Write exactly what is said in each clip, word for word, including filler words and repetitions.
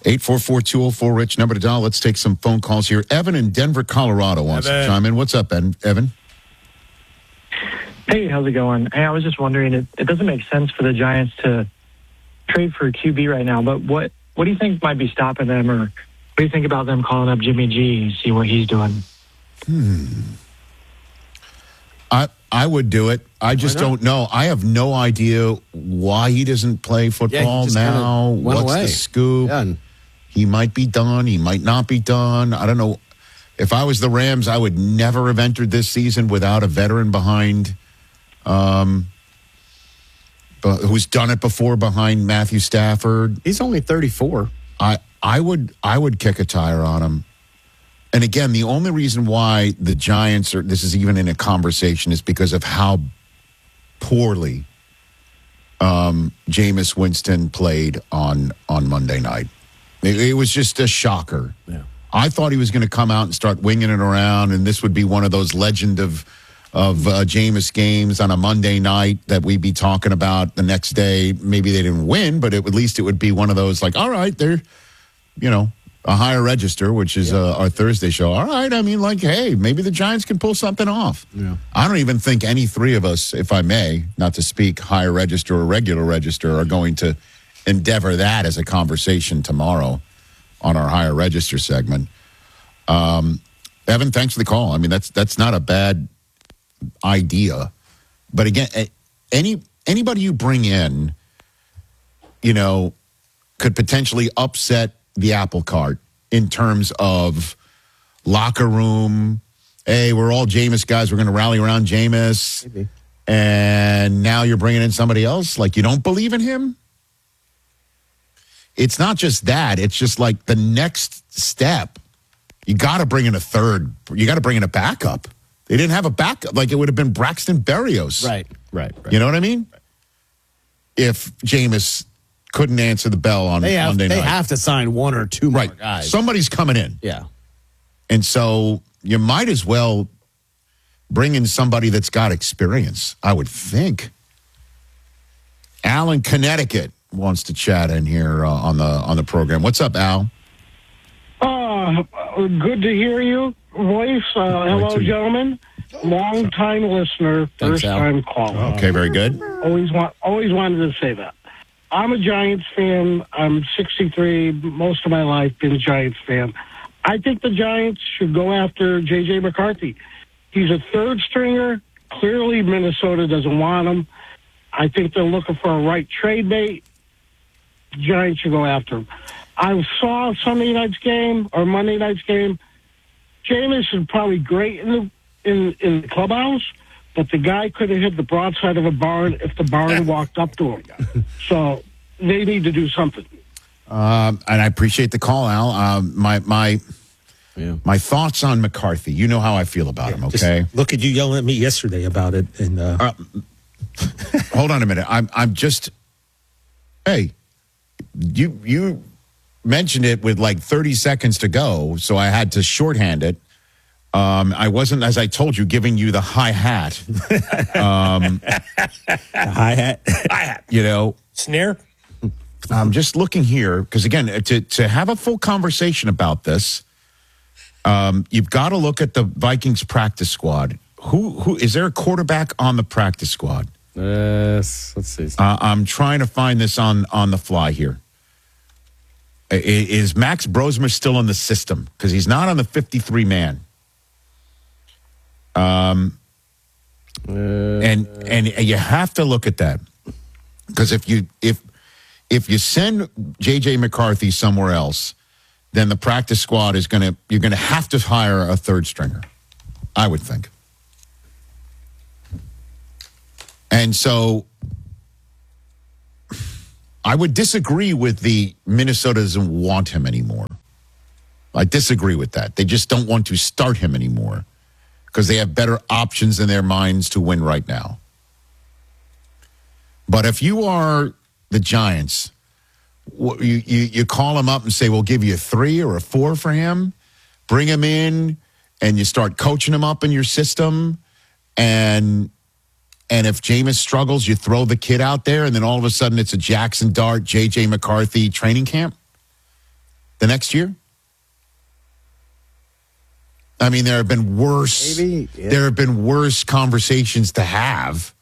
eight four four, two oh four, RICH, number to dial. Let's take some phone calls here. Evan in Denver, Colorado wants Evan. to chime in. What's up, Evan? Hey, how's it going? Hey, I was just wondering, it, it doesn't make sense for the Giants to trade for a Q B right now, but what, what do you think might be stopping them, or what do you think about them calling up Jimmy G and see what he's doing? Hmm. I I would do it. I just don't know. I have no idea why he doesn't play football yeah, now. What's away. the scoop? Yeah. He might be done. He might not be done. I don't know. If I was the Rams, I would never have entered this season without a veteran behind, um, who's done it before behind Matthew Stafford. He's only thirty-four. I I would I would kick a tire on him. And again, the only reason why the Giants are, this is even in a conversation, is because of how poorly um, Jameis Winston played on, on Monday night. It, it was just a shocker. Yeah. I thought he was going to come out and start winging it around, and this would be one of those legend of of uh, Jameis games on a Monday night that we'd be talking about the next day. Maybe they didn't win, but it, at least it would be one of those like, all right, they're, you know, a higher register, which is yeah. uh, our Thursday show. All right, I mean, like, hey, maybe the Giants can pull something off. Yeah. I don't even think any three of us, if I may, not to speak higher register or regular register, are going to endeavor that as a conversation tomorrow on our higher register segment. Um, Evan, thanks for the call. I mean, that's that's not a bad idea. But again, any anybody you bring in, you know, could potentially upset the apple cart in terms of locker room. Hey, we're all Jameis guys. We're going to rally around Jameis. Maybe. And now you're bringing in somebody else. Like, you don't believe in him? It's not just that. It's just like the next step. You got to bring in a third. You got to bring in a backup. They didn't have a backup. Like, it would have been Braxton Berrios. Right, right, right. You know what I mean? Right. If Jameis couldn't answer the bell on they have, Monday they night. They have to sign one or two more right. guys. Somebody's coming in. Yeah. And so you might as well bring in somebody that's got experience, I would think. Al in Connecticut wants to chat in here uh, on the on the program. What's up, Al? Uh, good to hear you voice. Uh, hello, gentlemen. Long time listener, first time caller. Okay, very good. Always want, always wanted to say that. I'm a Giants fan. I'm sixty-three. Most of my life been a Giants fan. I think the Giants should go after J J McCarthy. He's a third stringer. Clearly, Minnesota doesn't want him. I think they're looking for a right trade bait. The Giants should go after him. I saw Sunday night's game or Monday night's game. Jameis is probably great in the in, in the clubhouse, but the guy could have hit the broadside of a barn if the barn walked up to him. So they need to do something. Um, and I appreciate the call, Al. Um, my my yeah. my thoughts on McCarthy. You know how I feel about yeah, him. Okay. Look at you yelling at me yesterday about it. And uh... uh, hold on a minute. I'm I'm just. Hey, you you mentioned it with like thirty seconds to go, so I had to shorthand it. Um, I wasn't, as I told you, giving you the hi hat. Um, hi hat, hi hat. You know, snare. I'm just looking here because again, to to have a full conversation about this, um, you've got to look at the Vikings practice squad. Who who is there a quarterback on the practice squad? Yes, let's see. Uh, I'm trying to find this on on the fly here. Is Max Brosmer still in the system? Because he's not on the fifty-three man. Um, uh, and and you have to look at that because if you if if you send J J McCarthy somewhere else, then the practice squad is gonna you're gonna have to hire a third stringer, I would think. And so I would disagree with the Minnesota doesn't want him anymore. I disagree with that. They just don't want to start him anymore because they have better options in their minds to win right now. But if you are the Giants, you, you, you call him up and say, we'll give you a three or a four for him, bring him in, and you start coaching him up in your system, and And if Jameis struggles, you throw the kid out there, and then all of a sudden it's a Jackson Dart, J J McCarthy training camp. the next year? I mean, there have been worse. Maybe, yeah. There have been worse conversations to have,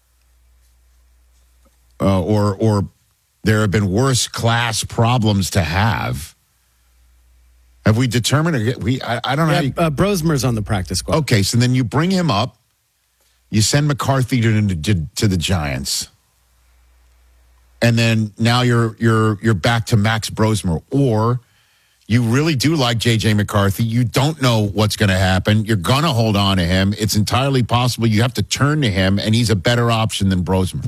uh, or or there have been worse class problems to have. Have we determined? We I, I don't know. Yeah, how you, uh, Brosmer's on the practice squad. okay, so then you bring him up. You send McCarthy to, to to the Giants, and then now you're you're you're back to Max Brosmer, or you really do like J J McCarthy. You don't know what's going to happen. You're going to hold on to him. It's entirely possible you have to turn to him, and he's a better option than Brosmer.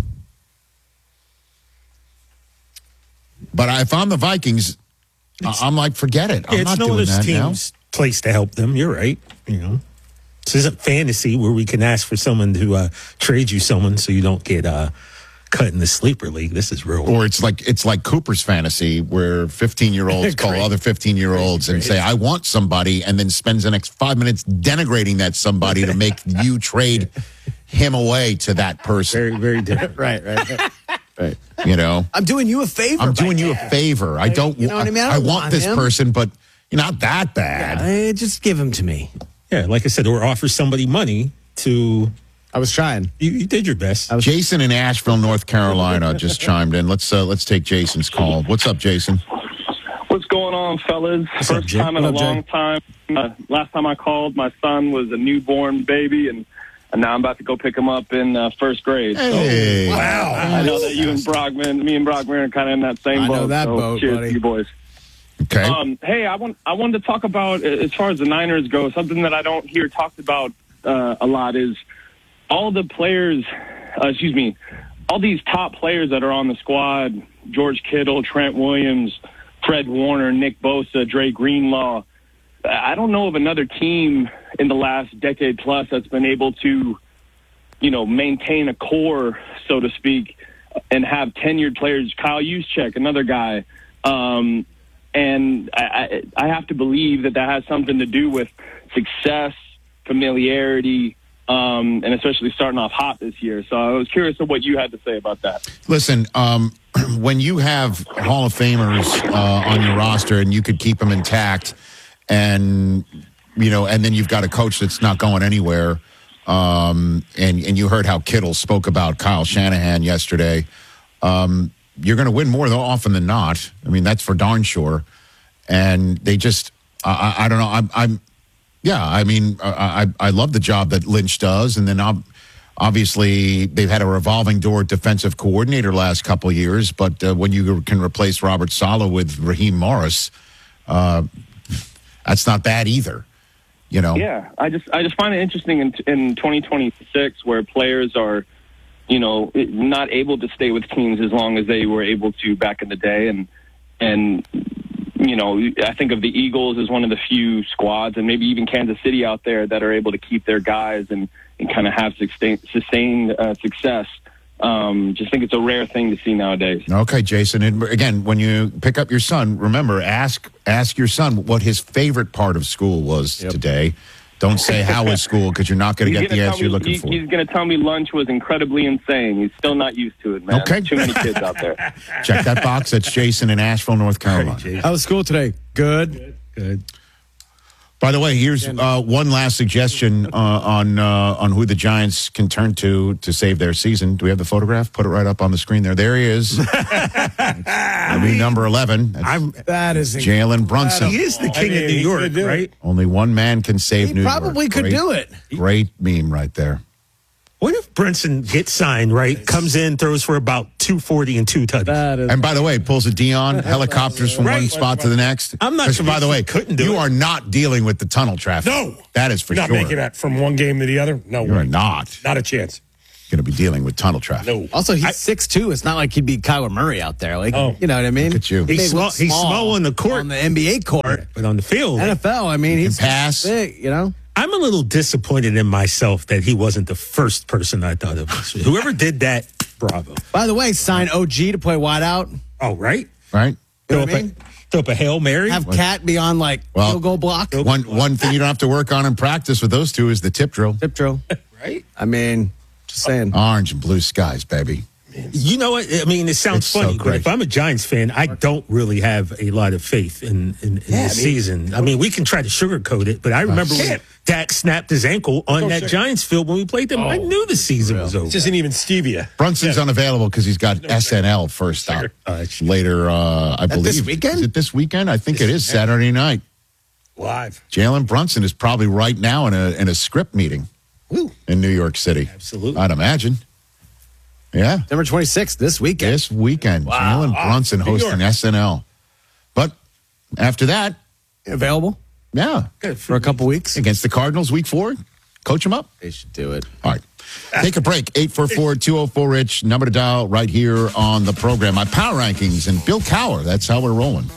But if I'm the Vikings, I- I'm like, forget it. I'm Yeah, it's not no doing other that now. team's place to help them. You're right. You know, this isn't fantasy where we can ask for someone to uh, trade you someone so you don't get uh, cut in the sleeper league. This is real. Or it's like it's like Cooper's fantasy, where fifteen-year-olds call Crazy. other fifteen-year-olds and say, "I want somebody," and then spends the next five minutes denigrating that somebody to make you trade him away to that person. very, very different. Right, right, right. right. You know, I'm doing you a favor. I'm by doing you a that. favor. I don't. You know what I mean? I I, don't want, want this him. person, but you're not that bad. Eh, just give him to me. Yeah, like I said, or offer somebody money to. I was trying. You, you did your best. Jason in Asheville, North Carolina, just chimed in. Let's uh, let's take Jason's call. What's up, Jason? What's going on, fellas? What's up, First Jay? time in What a up, Jay? long time. Uh, last time I called, my son was a newborn baby, and, and now I'm about to go pick him up in uh, first grade. Hey, Wow. I know that you and Brockman, me and Brockman are kind of in that same I boat. know that so boat, cheers buddy. to you boys. Okay. Um, hey, I want I wanted to talk about, uh, as far as the Niners go, something that I don't hear talked about uh, a lot is all the players, uh, excuse me, all these top players that are on the squad, George Kittle, Trent Williams, Fred Warner, Nick Bosa, Dre Greenlaw. I don't know of another team in the last decade plus that's been able to, you know, maintain a core, so to speak, and have tenured players. Kyle Juszczyk, another guy. Um, and I, I, I have to believe that that has something to do with success, familiarity, um, and especially starting off hot this year. So I was curious of what you had to say about that. Listen, um, when you have Hall of Famers uh, on your roster and you could keep them intact, and you know, and then you've got a coach that's not going anywhere, um, and and you heard how Kittle spoke about Kyle Shanahan yesterday. Um, you're going to win more though, often than not. I mean, that's for darn sure. And they just, I, I, I don't know. I'm, I'm, yeah. I mean, I, I, I love the job that Lynch does, and then ob- obviously they've had a revolving door defensive coordinator last couple of years. But uh, when you can replace Robert Saleh with Raheem Morris, uh, that's not bad either. You know. Yeah, I just I just find it interesting in in twenty twenty-six where players are, you know, not able to stay with teams as long as they were able to back in the day, and and you know, I think of the Eagles as one of the few squads, and maybe even Kansas City out there that are able to keep their guys and, and kind of have sustain, sustained uh, success. Um, just think it's a rare thing to see nowadays. Okay, Jason. And again, when you pick up your son, remember, ask ask your son what his favorite part of school was Yep. today. Don't say how was school, because you're not going to He's get the gonna answer tell you're me- looking he- for. He's going to tell me lunch was incredibly insane. He's still not used to it, man. Okay. Too many kids out there. Check that box. That's Jason in Asheville, North Carolina. How was school today? Good. Good. By the way, here's uh, one last suggestion uh, on uh, on who the Giants can turn to to save their season. Do we have the photograph? Put it right up on the screen there. There he is. I mean, number eleven. That's I'm. That is Jalen Brunson. He is the king mean, of New he's York, gonna do it. right? Only one man can save He New probably York. could Great- do it. Great meme right there. What if Brinson gets signed, right? Comes in, throws for about two forty and two touchdowns. That is. And by the way, pulls a Dion, helicopters from one Right. spot to the next. I'm not 'Cause, sure by the he way, couldn't do you it. are not dealing with the tunnel traffic. No. That is for Not sure. making that from one game to the other. No You are way. not Not a chance. going to be dealing with tunnel traffic. No. Also, he's six two. It's not like he'd be Kyler Murray out there. Like, Oh. you know what I mean? Look at you. He He's may small- look he's small on the court. on the N B A court. But on the field, N F L, I mean, he's pass. big, you know? I'm a little disappointed in myself that he wasn't the first person I thought it was. Whoever did that, bravo. By the way, sign O G to play wide out. Oh, right? Right? You know Throw what up, I a, mean? throw up a Hail Mary. Have Cat be on, like, Well- field goal block. One one thing you don't have to work on in practice with those two is the tip drill. Tip drill. right? I mean, just saying. Orange and blue skies, baby. You know what? I mean, it sounds It's so funny, but great. if I'm a Giants fan, I don't really have a lot of faith in, in, in Yeah, I this mean- season. I mean, we can try to sugarcoat it, but I remember when Can't. Dak snapped his ankle on Don't that sugar- Giants field when we played them. I knew the season was over. This isn't even stevia. Brunson's unavailable because he's got S N L first up Uh, it's- later. Uh, I That believe this weekend? Is it this weekend? I think it is Saturday night. Live. Jalen Brunson is probably right now in a in a script meeting Woo. in New York City. Absolutely. I'd imagine. Yeah, December twenty-sixth, this weekend. this weekend, Jalen Brunson New hosting York. S N L. But after that, Available yeah, for a couple weeks. against the Cardinals, week four, coach them up. They should do it. All right. Take a break. eight four four, two oh four, RICH. Number to dial right here on the program. My power rankings and Bill Cower. That's how we're rolling.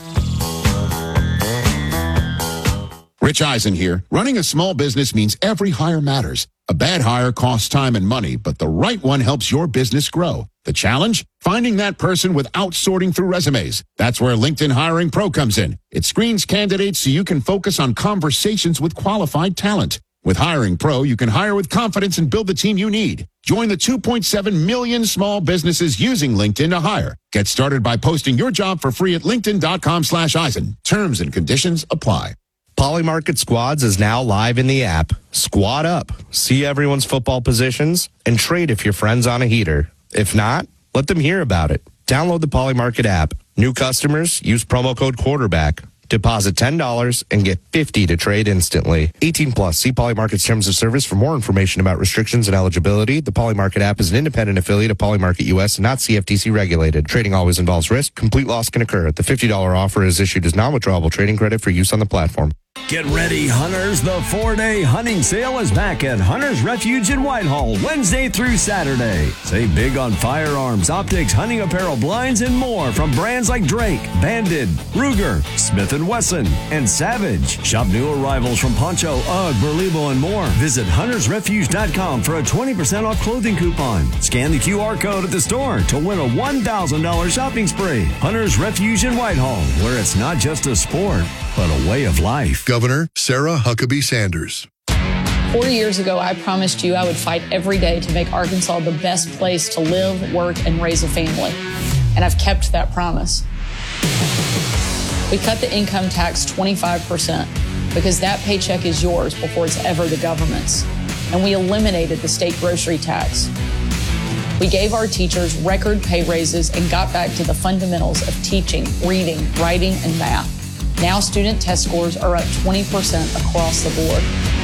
Rich Eisen here. Running a small business means every hire matters. A bad hire costs time and money, but the right one helps your business grow. The challenge? Finding that person without sorting through resumes. That's where LinkedIn Hiring Pro comes in. It screens candidates so you can focus on conversations with qualified talent. With Hiring Pro, you can hire with confidence and build the team you need. Join the two point seven million small businesses using LinkedIn to hire. Get started by posting your job for free at linkedin.com slash Eisen. Terms and conditions apply. Polymarket Squads is now live in the app. Squad up, see everyone's football positions, and trade if your friend's on a heater. If not, let them hear about it. Download the Polymarket app. New customers, use promo code quarterback. Deposit ten dollars and get fifty dollars to trade instantly. eighteen plus. See Polymarket's terms of service for more information about restrictions and eligibility. The Polymarket app is an independent affiliate of Polymarket U S and not C F T C regulated. Trading always involves risk. Complete loss can occur. The fifty dollars offer is issued as non-withdrawable trading credit for use on the platform. Get ready, hunters. The four-day hunting sale is back at Hunter's Refuge in Whitehall, Wednesday through Saturday. Save big on firearms, optics, hunting apparel, blinds, and more from brands like Drake, Bandit, Ruger, Smith and Wesson, and Savage. Shop new arrivals from Poncho, Ugg, Berlebo, and more. Visit hunters refuge dot com for a twenty percent off clothing coupon. Scan the Q R code at the store to win a one thousand dollars shopping spree. Hunter's Refuge in Whitehall, where it's not just a sport, but a way of life. Governor Sarah Huckabee Sanders. Four years ago, I promised you I would fight every day to make Arkansas the best place to live, work, and raise a family. And I've kept that promise. We cut the income tax twenty-five percent because that paycheck is yours before it's ever the government's. And we eliminated the state grocery tax. We gave our teachers record pay raises and got back to the fundamentals of teaching, reading, writing, and math. Now student test scores are up twenty percent across the board.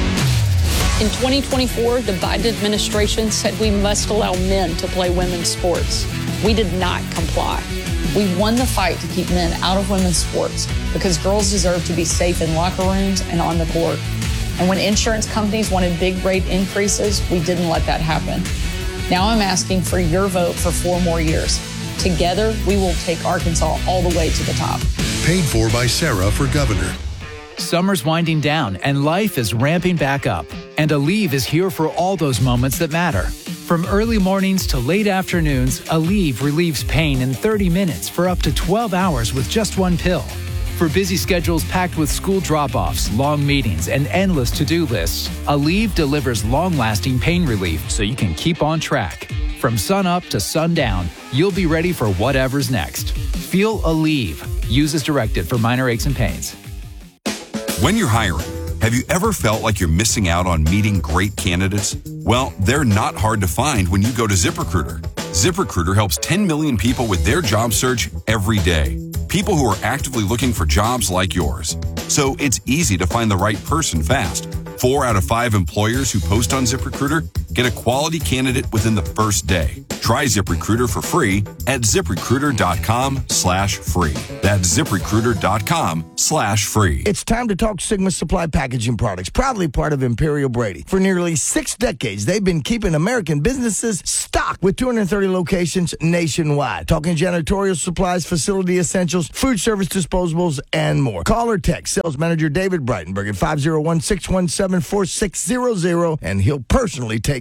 In twenty twenty-four, the Biden administration said we must allow men to play women's sports. We did not comply. We won the fight to keep men out of women's sports because girls deserve to be safe in locker rooms and on the court. And when insurance companies wanted big rate increases, we didn't let that happen. Now I'm asking for your vote for four more years. Together, we will take Arkansas all the way to the top. Paid for by Sarah for governor. Summer's winding down and life is ramping back up. And Aleve is here for all those moments that matter. From early mornings to late afternoons, Aleve relieves pain in thirty minutes for up to twelve hours with just one pill. For busy schedules packed with school drop-offs, long meetings, and endless to-do lists, Aleve delivers long-lasting pain relief so you can keep on track. From sun up to sundown, you'll be ready for whatever's next. Feel Aleve. Use as directed for minor aches and pains. When you're hiring, have you ever felt like you're missing out on meeting great candidates? Well, they're not hard to find when you go to ZipRecruiter. ZipRecruiter helps ten million people with their job search every day. People who are actively looking for jobs like yours. So it's easy to find the right person fast. Four out of five employers who post on ZipRecruiter get a quality candidate within the first day. Try ZipRecruiter for free at ZipRecruiter.com slash free. That's ZipRecruiter.com slash free. It's time to talk Sigma Supply Packaging Products, proudly part of Imperial Brady. For nearly six decades, they've been keeping American businesses stocked with two hundred thirty locations nationwide. Talking janitorial supplies, facility essentials, food service disposables, and more. Call or text Sales Manager David Breitenberg at five oh one, six one seven, four six zero zero, and he'll personally take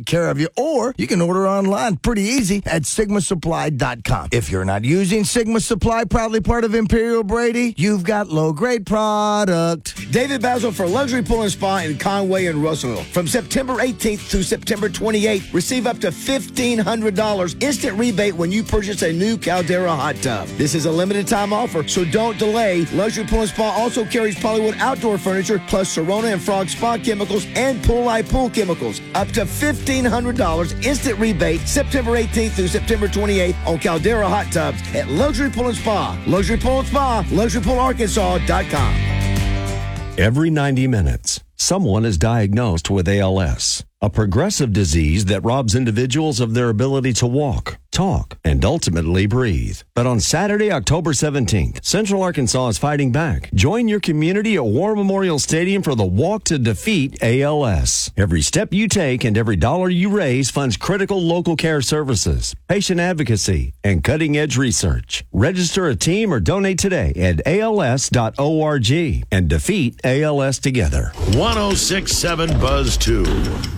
take care of you. Or you can order online pretty easy at sigma supply dot com. If you're not using Sigma Supply, proudly part of Imperial Brady, you've got low-grade product. David Basil for Luxury Pool and Spa in Conway and Russellville. From September eighteenth through September twenty-eighth, receive up to fifteen hundred dollars instant rebate when you purchase a new Caldera hot tub. This is a limited time offer, so don't delay. Luxury Pool and Spa also carries Polywood outdoor furniture, plus Serona and Frog Spa chemicals and Pool Light Pool chemicals. Up to fifteen hundred dollars instant rebate September eighteenth through September twenty-eighth on Caldera hot tubs at Luxury Pool and Spa. Luxury Pool and Spa, luxury pool arkansas dot com. Every ninety minutes, someone is diagnosed with A L S, a progressive disease that robs individuals of their ability to walk, talk, and ultimately breathe. But on Saturday, October seventeenth, Central Arkansas is fighting back. Join your community at War Memorial Stadium for the Walk to Defeat A L S. Every step you take and every dollar you raise funds critical local care services, patient advocacy, and cutting-edge research. Register a team or donate today at A L S dot org and defeat A L S together. one oh six point seven Buzz two.